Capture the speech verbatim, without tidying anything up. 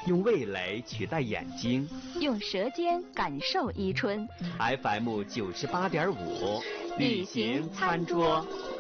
用味蕾取代眼睛， 用舌尖感受伊春。 F M 九十八点五，旅行餐桌。